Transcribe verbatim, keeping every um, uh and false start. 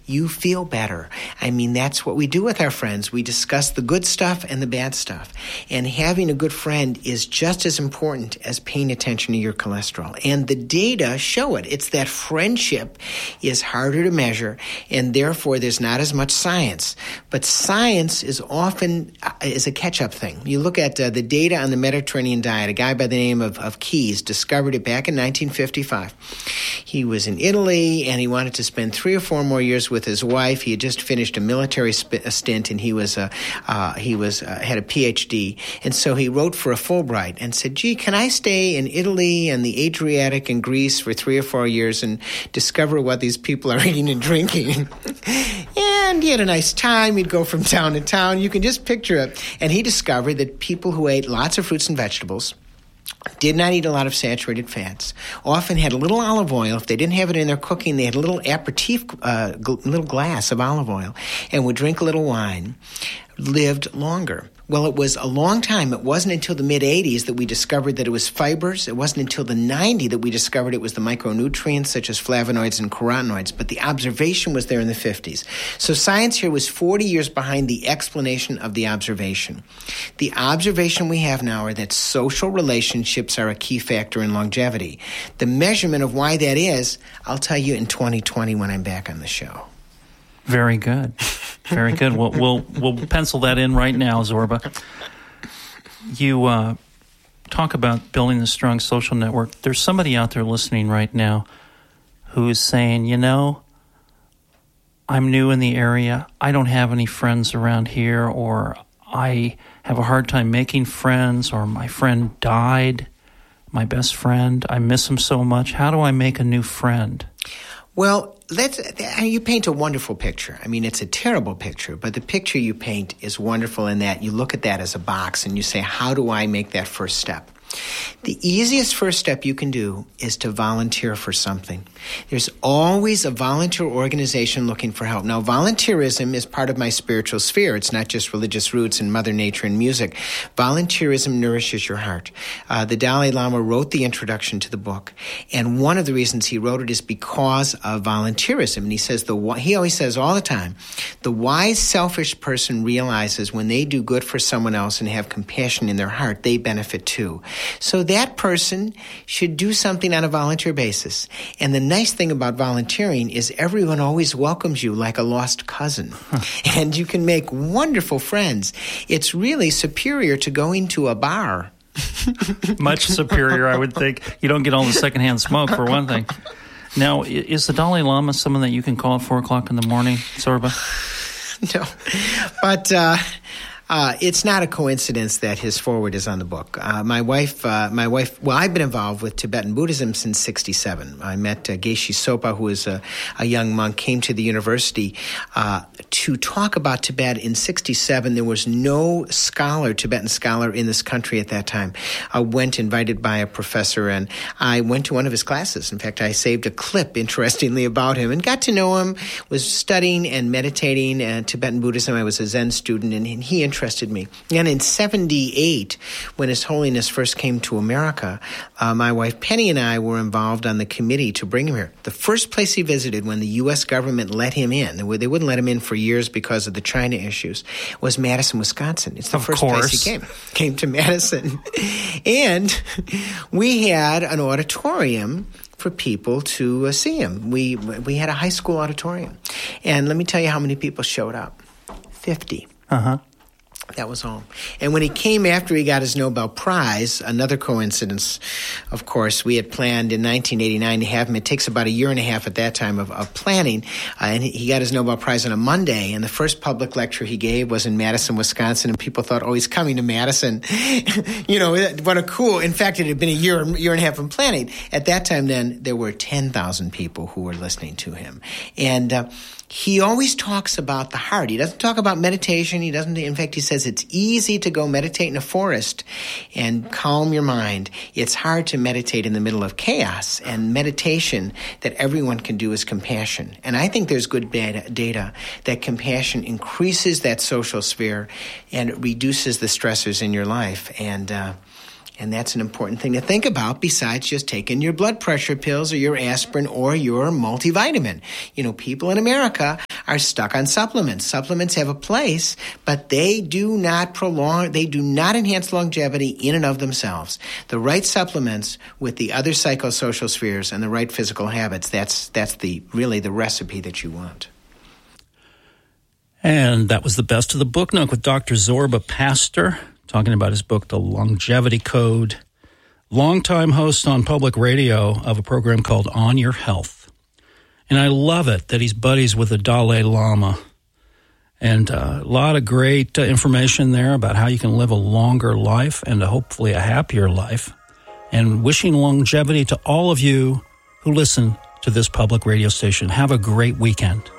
you feel better. I mean, that's what we do with our friends. We discuss the good stuff and the bad stuff. And having a good friend is just as important as paying attention to your cholesterol. And the data show it. It's that friendship is harder to measure, and therefore there's not as much science. But science is often uh, is a catch-up thing. You look at uh, the data on the Mediterranean diet. A guy by the name of, of Keyes discovered it back in nineteen fifty-five. He was in Italy, and he wanted to spend three or four more years with his wife. He had just finished a military sp- a stint, and he was uh, uh, he was uh, had a P H D. And so he wrote for a Fulbright and said, gee, can I stay in Italy and the Adriatic and Greece for three or four years and discover what these people are eating and drinking? And he had a nice time. He'd go from town to town. You can just picture it. And he discovered that people who ate lots of fruits and vegetables, did not eat a lot of saturated fats, often had a little olive oil. If they didn't have it in their cooking, they had a little aperitif, uh, gl- little glass of olive oil, and would drink a little wine, lived longer. Well, it was a long time. It wasn't until the mid-eighties that we discovered that it was fibers. It wasn't until the nineties that we discovered it was the micronutrients such as flavonoids and carotenoids. But the observation was there in the fifties. So science here was forty years behind the explanation of the observation. The observation we have now are that social relationships are a key factor in longevity. The measurement of why that is, I'll tell you in twenty twenty when I'm back on the show. Very good. Very good. We'll, we'll we'll pencil that in right now, Zorba. You uh, talk about building a strong social network. There's somebody out there listening right now who is saying, you know, I'm new in the area. I don't have any friends around here, or I have a hard time making friends, or my friend died, my best friend. I miss him so much. How do I make a new friend? Well, let's, you paint a wonderful picture. I mean, it's a terrible picture, but the picture you paint is wonderful in that you look at that as a box and you say, how do I make that first step? The easiest first step you can do is to volunteer for something. There's always a volunteer organization looking for help. Now, volunteerism is part of my spiritual sphere. It's not just religious roots and Mother Nature and music. Volunteerism nourishes your heart. Uh, the Dalai Lama wrote the introduction to the book, and one of the reasons he wrote it is because of volunteerism. And he says the he always says all the time, the wise, selfish person realizes when they do good for someone else and have compassion in their heart, they benefit too. So that person should do something on a volunteer basis. And the nice thing about volunteering is everyone always welcomes you like a lost cousin. Huh. And you can make wonderful friends. It's really superior to going to a bar. Much superior, I would think. You don't get all the secondhand smoke, for one thing. Now, is the Dalai Lama someone that you can call at four o'clock in the morning, Zorba? No. But... Uh, Uh, it's not a coincidence that his foreword is on the book. Uh, my wife, uh, my wife. Well, I've been involved with Tibetan Buddhism since sixty-seven. I met uh, Geshe Sopa, who was a, a young monk, came to the university uh, to talk about Tibet in sixty-seven. There was no scholar, Tibetan scholar, in this country at that time. I went invited by a professor, and I went to one of his classes. In fact, I saved a clip, interestingly, about him and got to know him. Was studying and meditating uh, Tibetan Buddhism. I was a Zen student, and, and he interested me. And in seventy-eight, when His Holiness first came to America, uh, my wife Penny and I were involved on the committee to bring him here. The first place he visited when the U S government let him in, they wouldn't let him in for years because of the China issues, was Madison, Wisconsin. It's the of first course. place he came. Came to Madison. And we had an auditorium for people to uh, see him. We we had a high school auditorium. And let me tell you how many people showed up. fifty. Uh-huh. That was all. And when he came after he got his Nobel Prize, another coincidence, of course, we had planned in nineteen eighty-nine to have him. It takes about a year and a half at that time of, of planning. Uh, and he, he got his Nobel Prize on a Monday. And the first public lecture he gave was in Madison, Wisconsin. And people thought, oh, he's coming to Madison. You know, what a cool. In fact, it had been a year, year and a half in planning. At that time, then, there were ten thousand people who were listening to him. And uh, he always talks about the heart. He doesn't talk about meditation. He doesn't. In fact, he says it's easy to go meditate in a forest and calm your mind. It's hard to meditate in the middle of chaos. And meditation that everyone can do is compassion. And I think there's good data, data that compassion increases that social sphere and it reduces the stressors in your life. And uh, And that's an important thing to think about besides just taking your blood pressure pills or your aspirin or your multivitamin. You know, people in America are stuck on supplements. Supplements have a place, but they do not prolong, they do not enhance longevity in and of themselves. The right supplements with the other psychosocial spheres and the right physical habits, that's that's the really the recipe that you want. And that was the Best of the Book Nook with Doctor Zorba Pastor, talking about his book, The Longevity Code. Longtime host on public radio of a program called On Your Health. And I love it that he's buddies with the Dalai Lama. And uh, a lot of great uh, information there about how you can live a longer life and uh, hopefully a happier life. And wishing longevity to all of you who listen to this public radio station. Have a great weekend.